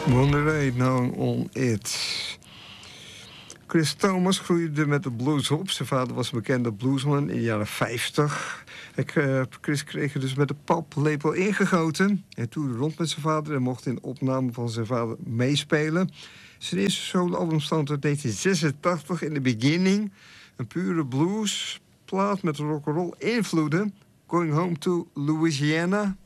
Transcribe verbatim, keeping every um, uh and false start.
Wonder Ain't No on It. Chris Thomas groeide met de blues op. Zijn vader was een bekende bluesman in de jaren vijftig. Chris kreeg er dus met de paplepel ingegoten. Hij toerde rond met zijn vader en mocht in de opname van zijn vader meespelen. Zijn eerste soloalbum stond uit negentien zesentachtig, In the Beginning. Een pure bluesplaat met rock'n'roll invloeden. Going Home to Louisiana.